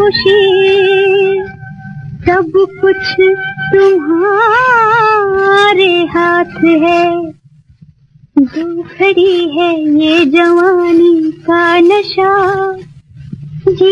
खुशी सब कुछ तुम्हारे हाथ है। जो खड़ी है ये जवानी का नशा